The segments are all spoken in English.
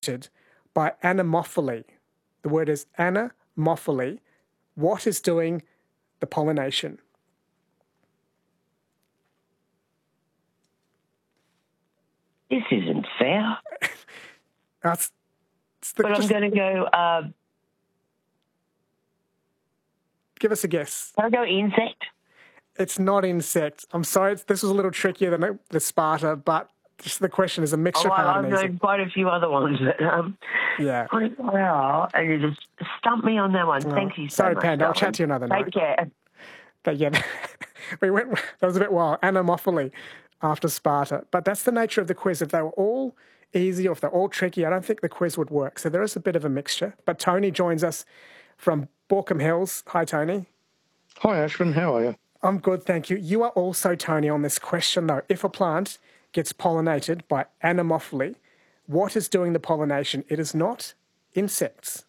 pollinated by anemophily? The word is anemophily. What is doing the pollination? This isn't fair. But I'm going to go... give us a guess. Can I go insect? It's not insect. I'm sorry, this was a little trickier than the Sparta, but just the question is a mixture of hard and easy. I've known quite a few other ones, but yeah. Wow, and you just stumped me on that one. Thank you so much. Sorry, Panda. I'll chat to you another night. Take care. But yeah, that was a bit wild. Anemophily after Sparta. But that's the nature of the quiz. If they were all easy or if they're all tricky, I don't think the quiz would work. So there is a bit of a mixture. But Tony joins us from Borkham Hills. Hi, Tony. Hi, Ashwin. How are you? I'm good, thank you. You are also, Tony, on this question, though. If a plant gets pollinated by anemophily, what is doing the pollination? It is not insects.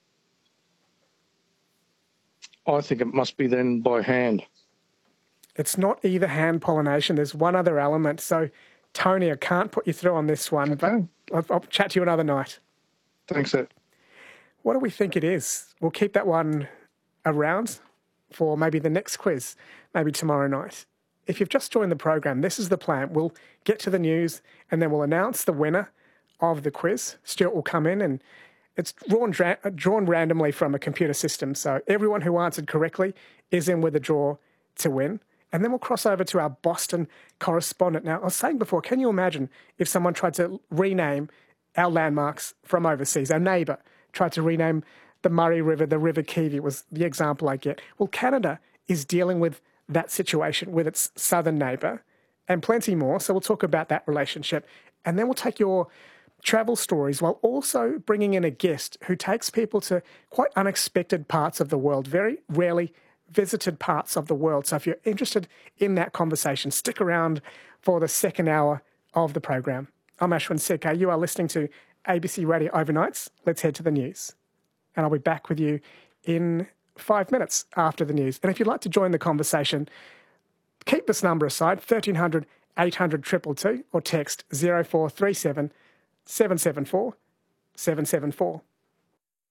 I think it must be then by hand. It's not either hand pollination. There's one other element. So, Tony, I can't put you through on this one, okay. But I'll chat to you another night. Thanks, Ed. What do we think it is? We'll keep that one around for maybe the next quiz, maybe tomorrow night. If you've just joined the program, this is the plan. We'll get to the news and then we'll announce the winner of the quiz. Stuart will come in and it's drawn randomly from a computer system. So everyone who answered correctly is in with a draw to win. And then we'll cross over to our Boston correspondent. Now, I was saying before, can you imagine if someone tried to rename our landmarks from overseas? Our neighbour tried to rename the Murray River, the River Kiwi was the example I get. Well, Canada is dealing with that situation with its southern neighbour and plenty more. So we'll talk about that relationship. And then we'll take your travel stories while also bringing in a guest who takes people to quite unexpected parts of the world, very rarely visited parts of the world. So if you're interested in that conversation, stick around for the second hour of the program. I'm Ashwin Sekhar. You are listening to ABC Radio Overnights. Let's head to the news. And I'll be back with you in 5 minutes after the news. And if you'd like to join the conversation, keep this number aside, 1300 800 222, or text 0437 774 774.